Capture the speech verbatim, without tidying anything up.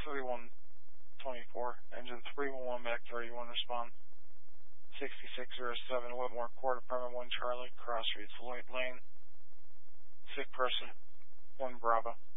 thirty-one twenty-four. Engine three one one back thirty-one, respond. sixty-six oh seven, Whitmore Court, Apartment one Charlie, Cross Streets, Lloyd Lane. Sick person, one Bravo.